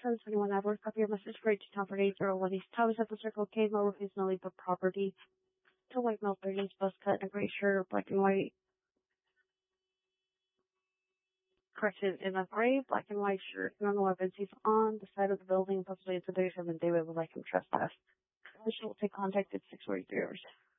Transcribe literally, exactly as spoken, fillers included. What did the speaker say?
Send anyone I've worked copy of message for each town for eight zero one East Thomas at the Circle K, no refuse, no leave of property. To white male thirty inch buzz cut and a gray shirt, black and white. Correction, in a gray, black and white shirt, none of weapons. He's on the side of the building, possibly it's a thirty-seven David would like him trespass. The will take contact at six forty-three hours.